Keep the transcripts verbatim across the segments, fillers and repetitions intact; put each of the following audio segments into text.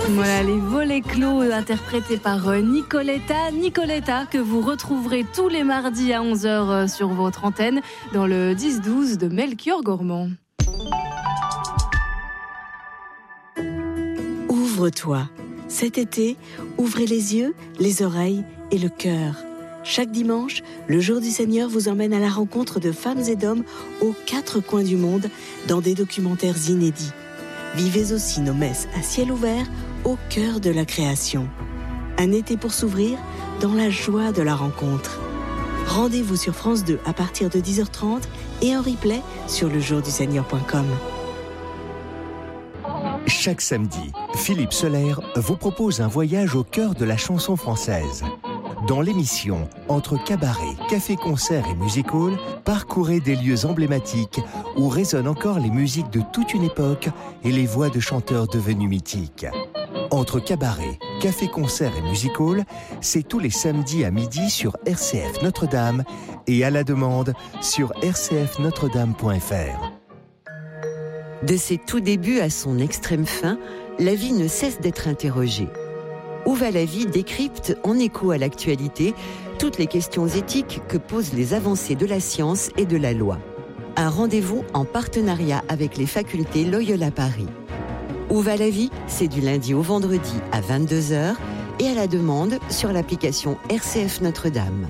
Voilà, les volets clos interprétés par Nicoletta. Nicoletta que vous retrouverez tous les mardis à onze heures sur votre antenne dans le dix douze de Melchior Gormand. Ouvre-toi. Cet été, ouvrez les yeux, les oreilles et le cœur. Chaque dimanche, le Jour du Seigneur vous emmène à la rencontre de femmes et d'hommes aux quatre coins du monde dans des documentaires inédits. Vivez aussi nos messes à ciel ouvert au cœur de la création. Un été pour s'ouvrir dans la joie de la rencontre. Rendez-vous sur France deux à partir de dix heures trente et en replay sur le jour du seigneur point com. Chaque samedi, Philippe Soler vous propose un voyage au cœur de la chanson française. Dans l'émission Entre cabaret, café-concert et music-hall, parcourez des lieux emblématiques où résonnent encore les musiques de toute une époque et les voix de chanteurs devenus mythiques. Entre cabaret, café-concert et music-hall, c'est tous les samedis à midi sur R C F Notre-Dame et à la demande sur r c f notre dame point f r. De ses tout débuts à son extrême fin, la vie ne cesse d'être interrogée. Où va la vie décrypte, en écho à l'actualité, toutes les questions éthiques que posent les avancées de la science et de la loi. Un rendez-vous en partenariat avec les facultés Loyola Paris. Où va la vie ? C'est du lundi au vendredi à vingt-deux heures et à la demande sur l'application R C F Notre-Dame.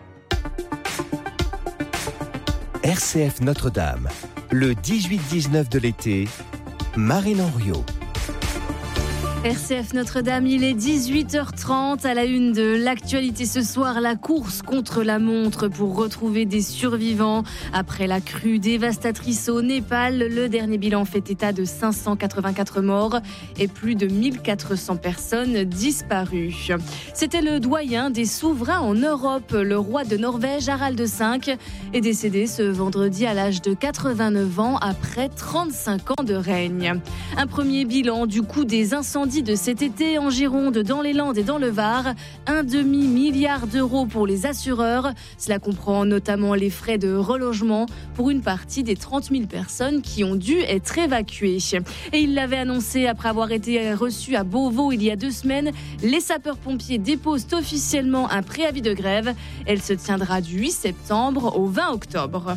R C F Notre-Dame, le dix-huit dix-neuf de l'été, Marine Henriot. R C F Notre-Dame, il est dix-huit heures trente à la une de l'actualité ce soir, la course contre la montre pour retrouver des survivants. Après la crue dévastatrice au Népal, le dernier bilan fait état de cinq cent quatre-vingt-quatre morts et plus de mille quatre cents personnes disparues. C'était le doyen des souverains en Europe, le roi de Norvège, Harald cinq, est décédé ce vendredi à l'âge de quatre-vingt-neuf ans après trente-cinq ans de règne. Un premier bilan du coût des incendies de cet été en Gironde, dans les Landes et dans le Var. Un demi-milliard d'euros pour les assureurs. Cela comprend notamment les frais de relogement pour une partie des trente mille personnes qui ont dû être évacuées. Et il l'avait annoncé après avoir été reçu à Beauvau il y a deux semaines. Les sapeurs-pompiers déposent officiellement un préavis de grève. Elle se tiendra du huit septembre au vingt octobre.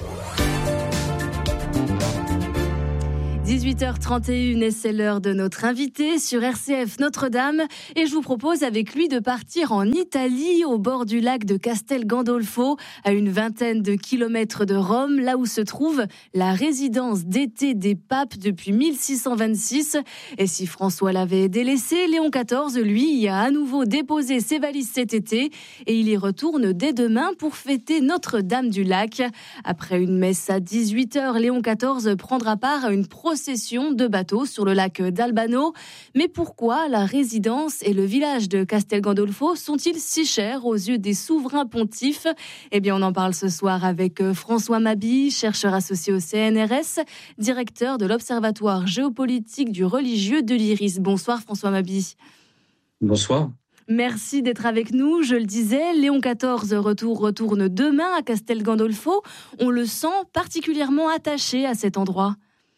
dix-huit heures trente et une et c'est l'heure de notre invité sur R C F Notre-Dame et je vous propose avec lui de partir en Italie au bord du lac de Castel Gandolfo à une vingtaine de kilomètres de Rome, là où se trouve la résidence d'été des papes depuis mille six cent vingt-six. Et si François l'avait délaissé, Léon quatorze, lui, y a à nouveau déposé ses valises cet été et il y retourne dès demain pour fêter Notre-Dame du Lac. Après une messe à dix-huit heures, Léon quatorze prendra part à une procession de bateaux sur le lac d'Albano. Mais pourquoi la résidence et le village de Castel Gandolfo sont-ils si chers aux yeux des souverains pontifes ? Eh bien, on en parle ce soir avec François Mabille, chercheur associé au C N R S, directeur de l'Observatoire géopolitique du religieux de l'Iris. Bonsoir François Mabille. Bonsoir. Merci d'être avec nous. Je le disais, Léon quatorze retour, retourne demain à Castel Gandolfo. On le sent particulièrement attaché à cet endroit.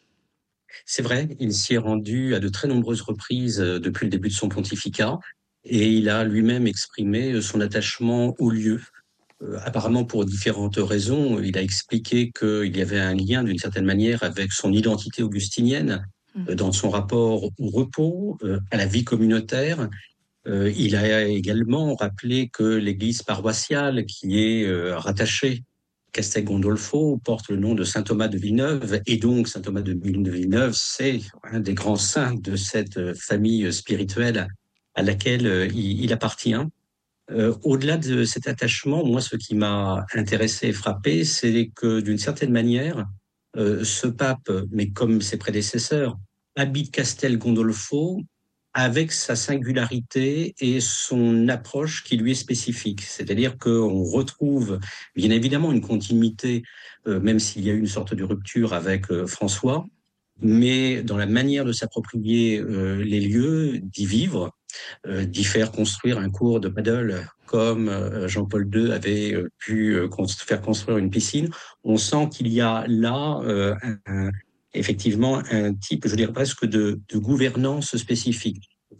C'est vrai, il s'y est rendu à de très nombreuses reprises depuis le début de son pontificat et il a lui-même exprimé son attachement au lieu. Euh, apparemment pour différentes raisons. Il a expliqué qu'il y avait un lien d'une certaine manière avec son identité augustinienne euh, dans son rapport au repos, euh, à la vie communautaire. Euh, il a également rappelé que l'église paroissiale qui est euh, rattachée Castel Gandolfo porte le nom de saint Thomas de Villeneuve, et donc saint Thomas de Villeneuve, c'est un des grands saints de cette famille spirituelle à laquelle il, il appartient. Euh, au-delà de cet attachement, moi, ce qui m'a intéressé et frappé, c'est que d'une certaine manière, euh, ce pape, mais comme ses prédécesseurs, habite Castel Gandolfo avec sa singularité et son approche qui lui est spécifique. C'est-à-dire qu'on retrouve bien évidemment une continuité, euh, même s'il y a eu une sorte de rupture avec euh, François, mais dans la manière de s'approprier euh, les lieux, d'y vivre, euh, d'y faire construire un cours de paddle comme euh, Jean-Paul deux avait euh, pu euh, cons- faire construire une piscine. On sent qu'il y a là euh, un, un, effectivement un type, je dirais presque, de, de gouvernance spécifique.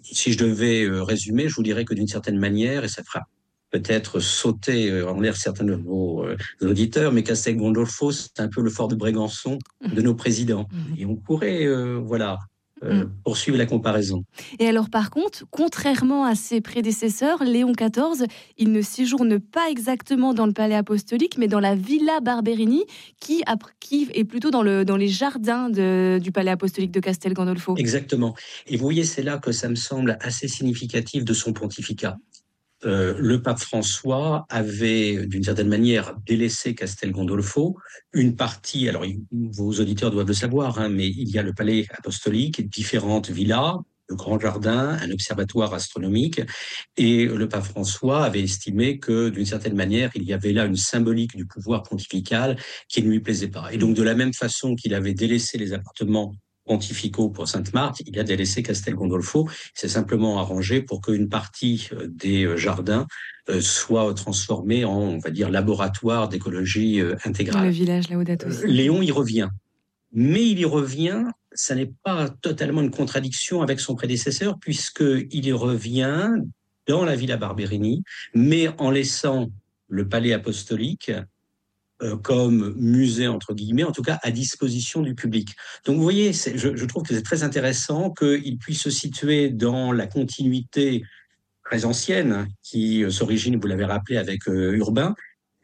si je devais euh, résumer, je vous dirais que d'une certaine manière, et ça fera peut-être sauter euh, en l'air certains de vos euh, auditeurs, mais Castel Gandolfo, c'est un peu le fort de Brégançon de nos présidents. Et on pourrait, euh, voilà, euh, poursuivre la comparaison. Et alors par contre, contrairement à ses prédécesseurs, Léon quatorze, il ne séjourne pas exactement dans le palais apostolique, mais dans la Villa Barberini, qui, qui est plutôt dans, le, dans les jardins de, du palais apostolique de Castel Gandolfo. Exactement. Et vous voyez, c'est là que ça me semble assez significatif de son pontificat. Euh, le pape François avait, d'une certaine manière, délaissé Castel Gandolfo. Une partie, alors vos auditeurs doivent le savoir, hein, mais il y a le palais apostolique, différentes villas, le grand jardin, un observatoire astronomique. Et le pape François avait estimé que, d'une certaine manière, il y avait là une symbolique du pouvoir pontifical qui ne lui plaisait pas. Et donc, de la même façon qu'il avait délaissé les appartements pontificaux pour Sainte-Marthe, il a délaissé Castel Gandolfo. C'est simplement arrangé pour qu'une partie des jardins soit transformée en, on va dire, laboratoire d'écologie intégrale. Le village Laudato Si. Léon y revient. Mais il y revient, ça n'est pas totalement une contradiction avec son prédécesseur, puisqu'il y revient dans la Villa Barberini, mais en laissant le palais apostolique comme musée, entre guillemets, en tout cas à disposition du public. Donc vous voyez, je, je trouve que c'est très intéressant qu'il puisse se situer dans la continuité très ancienne qui s'origine, vous l'avez rappelé, avec euh, Urbain,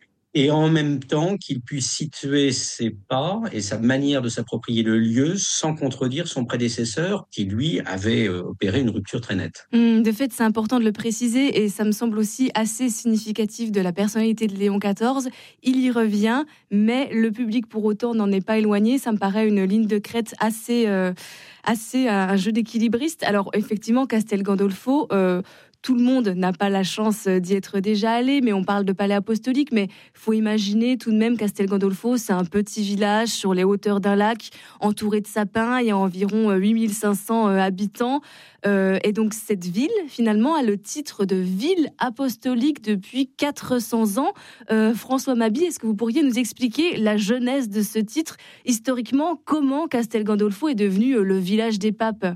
et en même temps qu'il puisse situer ses pas et sa manière de s'approprier le lieu sans contredire son prédécesseur qui, lui, avait opéré une rupture très nette. Mmh, de fait, c'est important de le préciser et ça me semble aussi assez significatif de la personnalité de Léon quatorze. Il y revient, mais le public pour autant n'en est pas éloigné. Ça me paraît une ligne de crête assez, euh, assez un jeu d'équilibriste. Alors effectivement, Castel Gandolfo... Euh, Tout le monde n'a pas la chance d'y être déjà allé, mais on parle de palais apostolique, mais il faut imaginer tout de même Castel Gandolfo, c'est un petit village sur les hauteurs d'un lac, entouré de sapins, il y a environ huit mille cinq cents habitants, euh, et donc cette ville, finalement, a le titre de ville apostolique depuis quatre cents ans. Euh, François Mabie, est-ce que vous pourriez nous expliquer la genèse de ce titre? Historiquement, comment Castel Gandolfo est devenu le village des papes?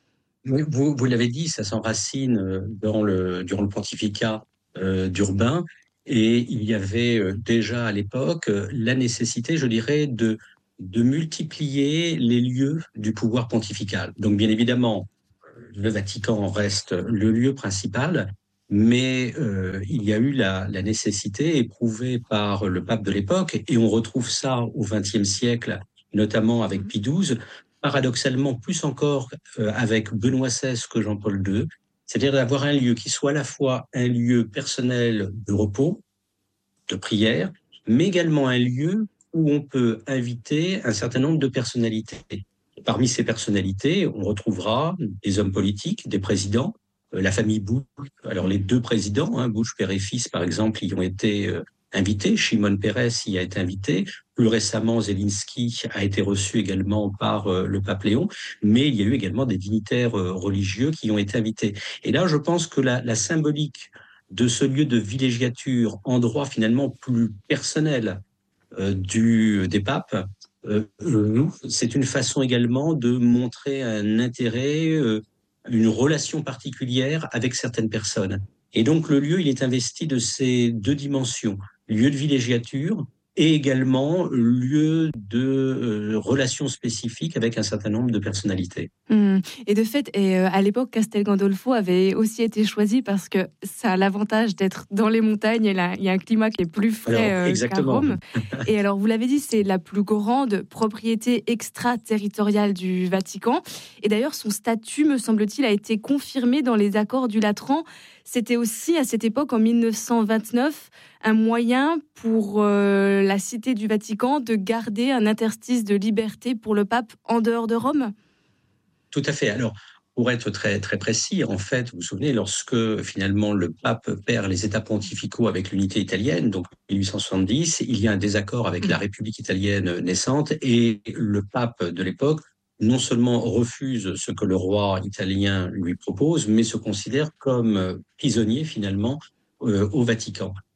Vous, vous l'avez dit, ça s'enracine dans le, durant le pontificat euh, d'Urbain, et il y avait euh, déjà à l'époque euh, la nécessité, je dirais, de, de multiplier les lieux du pouvoir pontifical. Donc bien évidemment, le Vatican reste le lieu principal, mais euh, il y a eu la, la nécessité éprouvée par le pape de l'époque, et on retrouve ça au vingtième siècle, notamment avec Pie douze, paradoxalement plus encore euh, avec Benoît seize que Jean-Paul deux, c'est-à-dire d'avoir un lieu qui soit à la fois un lieu personnel de repos, de prière, mais également un lieu où on peut inviter un certain nombre de personnalités. Parmi ces personnalités, on retrouvera des hommes politiques, des présidents, euh, la famille Bush. Alors les deux présidents, hein, Bush père et fils par exemple, y ont été euh, invités. Shimon Peres y a été invité. Plus récemment, Zelensky a été reçu également par euh, le pape Léon. Mais il y a eu également des dignitaires euh, religieux qui ont été invités. Et là, je pense que la, la symbolique de ce lieu de villégiature, endroit finalement plus personnel euh, du, des papes, euh, euh, c'est une façon également de montrer un intérêt, euh, une relation particulière avec certaines personnes. Et donc le lieu, il est investi de ces deux dimensions, lieu de villégiature et également lieu de euh, relations spécifiques avec un certain nombre de personnalités. Mmh. Et de fait, et euh, à l'époque, Castel Gandolfo avait aussi été choisi parce que ça a l'avantage d'être dans les montagnes et là, il y a un climat qui est plus frais alors, euh, qu'à Rome. Et alors, vous l'avez dit, c'est la plus grande propriété extraterritoriale du Vatican. Et d'ailleurs, son statut, me semble-t-il, a été confirmé dans les accords du Latran. C'était aussi, à cette époque, en mille neuf cent vingt-neuf, un moyen pour euh, la cité du Vatican de garder un interstice de liberté pour le pape en dehors de Rome. Tout à fait. Alors, pour être très, très précis, en fait, vous vous souvenez, lorsque finalement le pape perd les états pontificaux avec l'unité italienne, donc mille huit cent soixante-dix, il y a un désaccord avec la République italienne naissante et le pape de l'époque non seulement refuse ce que le roi italien lui propose, mais se considère comme prisonnier finalement euh, au Vatican.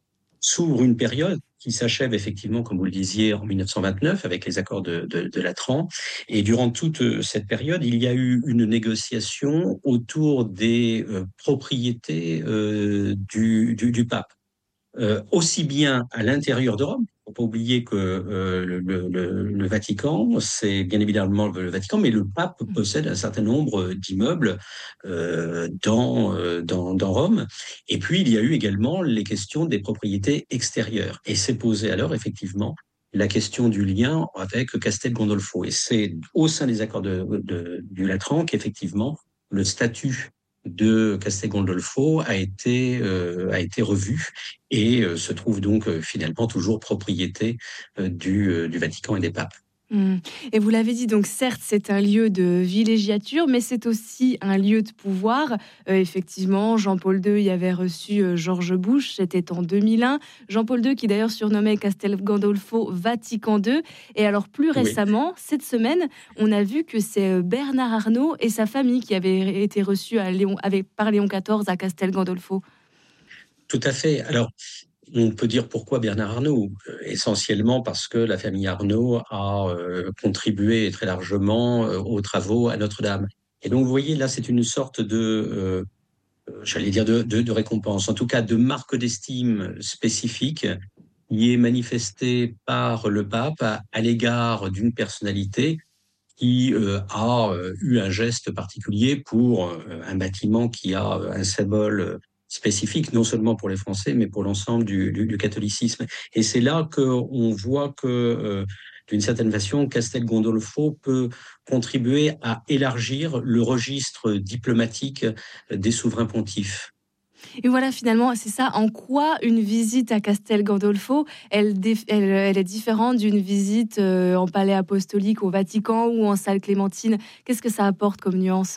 s'ouvre une période qui s'achève effectivement, comme vous le disiez, en mille neuf cent vingt-neuf avec les accords de, de, de Latran. Et durant toute cette période, il y a eu une négociation autour des euh, propriétés euh, du, du, du pape. Euh, aussi bien à l'intérieur de Rome. Il ne faut pas oublier que euh, le, le, le Vatican, c'est bien évidemment le Vatican, mais le pape possède un certain nombre d'immeubles euh, dans, euh, dans, dans Rome. Et puis, il y a eu également les questions des propriétés extérieures. Et s'est posé alors, effectivement, la question du lien avec Castel Gandolfo. Et c'est au sein des accords de, de, du Latran qu'effectivement, le statut de Castel Gandolfo a été, euh, a été revu et euh, se trouve donc euh, finalement toujours propriété euh, du, euh, du Vatican et des papes. Mmh. Et vous l'avez dit, donc certes, c'est un lieu de villégiature, mais c'est aussi un lieu de pouvoir. Euh, effectivement, Jean-Paul deux y avait reçu euh, George Bush, c'était en deux mille un. Jean-Paul deux qui d'ailleurs surnommait Castel Gandolfo Vatican deux. Et alors plus récemment, oui. cette semaine, on a vu que c'est Bernard Arnault et sa famille qui avaient été reçus à Léon, avec, par Léon quatorze à Castel Gandolfo. Tout à fait. Alors, on peut dire pourquoi Bernard Arnault. Essentiellement parce que la famille Arnault a euh, contribué très largement euh, aux travaux à Notre-Dame. Et donc, vous voyez, là, c'est une sorte de, euh, j'allais dire, de, de, de récompense, en tout cas de marque d'estime spécifique qui est manifestée par le pape à, à l'égard d'une personnalité qui euh, a euh, eu un geste particulier pour euh, un bâtiment qui a un symbole spécifique, non seulement pour les Français, mais pour l'ensemble du, du, du catholicisme. Et c'est là qu'on voit que, euh, d'une certaine façon, Castel Gandolfo peut contribuer à élargir le registre diplomatique des souverains pontifes. Et voilà, finalement, c'est ça. En quoi une visite à Castel Gandolfo, elle, elle, elle est différente d'une visite euh, en palais apostolique au Vatican ou en salle Clémentine? Qu'est-ce que ça apporte comme nuance?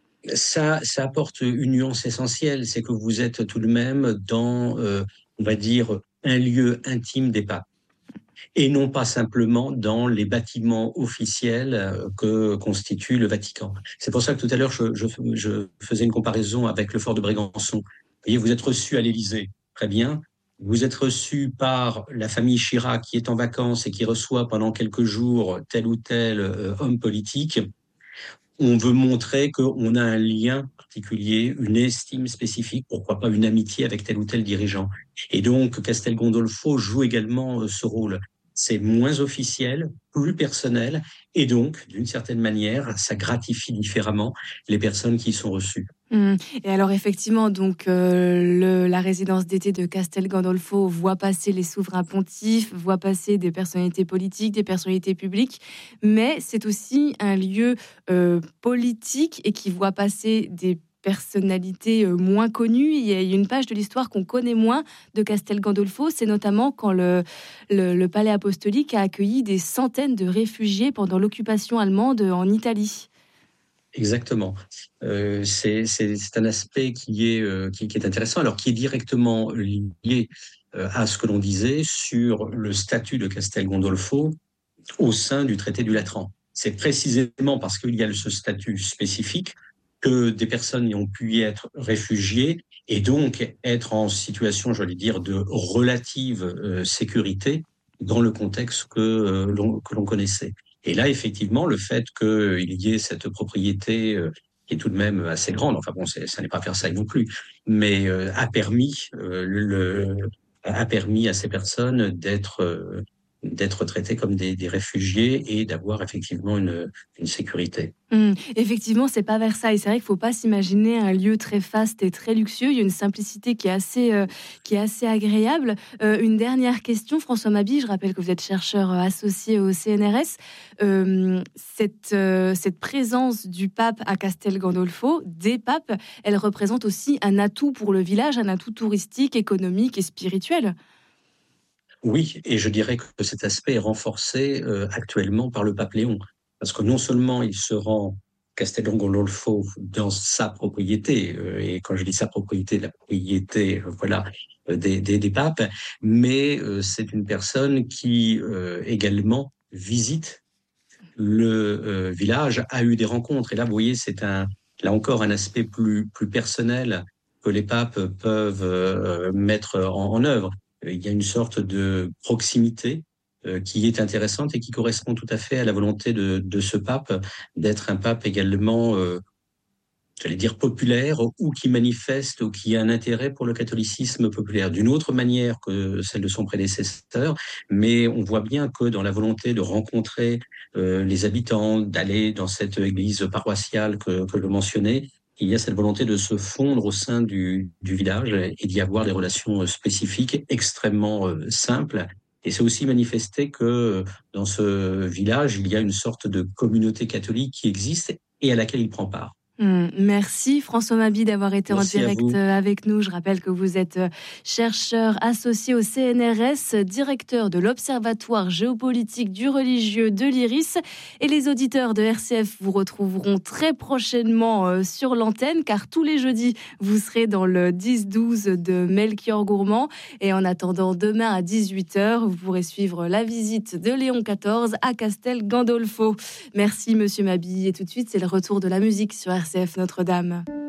Ça, ça apporte une nuance essentielle, c'est que vous êtes tout de même dans, euh, on va dire, un lieu intime des papes, et non pas simplement dans les bâtiments officiels que constitue le Vatican. C'est pour ça que tout à l'heure, je, je, je faisais une comparaison avec le fort de Brégançon. Vous voyez, vous êtes reçu à l'Élysée, très bien. Vous êtes reçu par la famille Chirac qui est en vacances et qui reçoit pendant quelques jours tel ou tel euh, homme politique. On veut montrer qu'on a un lien particulier, une estime spécifique, pourquoi pas une amitié avec tel ou tel dirigeant. Et donc, Castel Gandolfo joue également ce rôle. C'est moins officiel, plus personnel, et donc, d'une certaine manière, ça gratifie différemment les personnes qui y sont reçues. Mmh. Et alors effectivement, donc euh, le, la résidence d'été de Castel Gandolfo voit passer les souverains pontifes, voit passer des personnalités politiques, des personnalités publiques, mais c'est aussi un lieu euh, politique et qui voit passer des personnalités euh, moins connues. Il y a une page de l'histoire qu'on connaît moins de Castel Gandolfo, c'est notamment quand le, le, le palais apostolique a accueilli des centaines de réfugiés pendant l'occupation allemande en Italie. Exactement. Euh, c'est, c'est, c'est un aspect qui est, euh, qui, qui est intéressant, alors qui est directement lié euh, à ce que l'on disait sur le statut de Castel Gandolfo au sein du traité du Latran. C'est précisément parce qu'il y a ce statut spécifique que des personnes y ont pu y être réfugiées et donc être en situation, j'allais dire, de relative euh, sécurité dans le contexte que, euh, l'on, que l'on connaissait. Et là, effectivement, le fait qu'il y ait cette propriété euh, qui est tout de même assez grande, enfin bon, c'est, ça n'est pas Versailles non plus, mais euh, a permis euh, le, a permis à ces personnes d'être euh, d'être traités comme des, des réfugiés et d'avoir effectivement une, une sécurité. Mmh, effectivement, c'est pas Versailles. C'est vrai qu'il faut pas s'imaginer un lieu très faste et très luxueux. Il y a une simplicité qui est assez, euh, qui est assez agréable. Euh, une dernière question, François Mabille. Je rappelle que vous êtes chercheur associé au C N R S. Euh, cette, euh, cette présence du pape à Castel Gandolfo, des papes, elle représente aussi un atout pour le village, un atout touristique, économique et spirituel. Oui, et je dirais que cet aspect est renforcé euh, actuellement par le pape Léon, parce que non seulement il se rend Castel Gandolfo dans sa propriété, euh, et quand je dis sa propriété, la propriété, euh, voilà, des, des, des papes, mais euh, c'est une personne qui euh, également visite le euh, village, a eu des rencontres, et là, vous voyez, c'est un, là encore un aspect plus plus personnel que les papes peuvent euh, mettre en, en œuvre. il y a une sorte de proximité euh, qui est intéressante et qui correspond tout à fait à la volonté de, de ce pape d'être un pape également, euh, j'allais dire populaire, ou qui manifeste ou qui a un intérêt pour le catholicisme populaire d'une autre manière que celle de son prédécesseur. Mais on voit bien que dans la volonté de rencontrer euh, les habitants, d'aller dans cette église paroissiale que, que je mentionnais, il y a cette volonté de se fondre au sein du, du village et d'y avoir des relations spécifiques extrêmement euh, simples. Et c'est aussi manifesté que dans ce village, il y a une sorte de communauté catholique qui existe et à laquelle il prend part. Mmh, merci François Mabie d'avoir été Merci en direct avec nous. Je rappelle que vous êtes chercheur associé au C N R S, directeur de l'Observatoire géopolitique du religieux de l'Iris. Et les auditeurs de R C F vous retrouveront très prochainement sur l'antenne, car tous les jeudis, vous serez dans le dix douze de Melchior Gourmand. Et en attendant, demain à dix-huit heures, vous pourrez suivre la visite de Léon quatorze à Castel Gandolfo. Merci Monsieur Mabie. Et tout de suite, c'est le retour de la musique sur R C F Notre-Dame.